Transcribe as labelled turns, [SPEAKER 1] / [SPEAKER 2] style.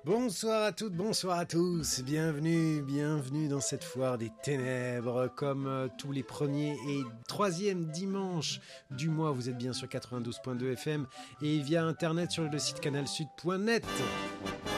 [SPEAKER 1] Bonsoir à toutes, bonsoir à tous, bienvenue dans cette foire des ténèbres, comme tous les premiers et troisièmes dimanches du mois. Vous êtes bien sur 92.2 FM et via internet sur le site canalsud.net.